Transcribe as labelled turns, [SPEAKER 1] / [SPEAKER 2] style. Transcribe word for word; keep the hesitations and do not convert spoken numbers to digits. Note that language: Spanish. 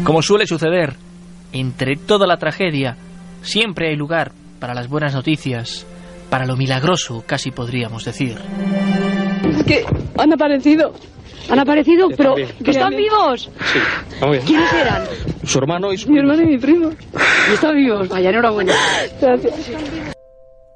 [SPEAKER 1] Como suele suceder, entre toda la tragedia, siempre hay lugar para las buenas noticias, para lo milagroso, casi podríamos decir.
[SPEAKER 2] Es que han aparecido.
[SPEAKER 3] ¿Han aparecido?
[SPEAKER 2] Están
[SPEAKER 3] ¿Pero
[SPEAKER 2] bien.
[SPEAKER 3] que están
[SPEAKER 2] Bien.
[SPEAKER 3] vivos?
[SPEAKER 2] Sí, vamos bien.
[SPEAKER 3] ¿Quiénes eran?
[SPEAKER 2] Su hermano y su
[SPEAKER 3] Mi hermano y mi primo. ¿Y están vivos? Vaya, enhorabuena.
[SPEAKER 2] Gracias.